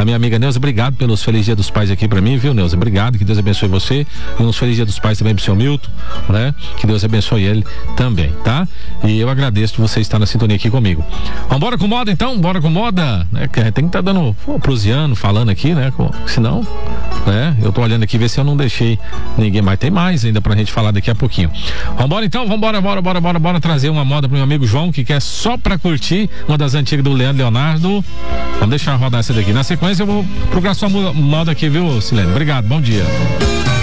minha amiga Neuza, obrigado pelos Feliz Dia dos Pais aqui pra mim, viu, Neuza? Obrigado, que Deus abençoe você. E uns Feliz Dia dos Pais também pro seu Milton, né? Que Deus abençoe ele também, tá? E eu agradeço de você estar na sintonia aqui comigo. Vambora com moda então? Bora com moda, né? Que tem que estar dando prusiano falando aqui, né? Senão, né? Eu tô olhando aqui, ver se eu não deixei ninguém mais. Tem mais ainda pra gente falar daqui a pouquinho. Vambora então, bora trazer uma moda pro meu amigo João, que quer só pra curtir, uma das antigas do Leandro Leonardo. Vamos deixar rodar essa daqui. Na sequência eu vou procurar sua moda aqui, viu, Silene? Obrigado, bom dia.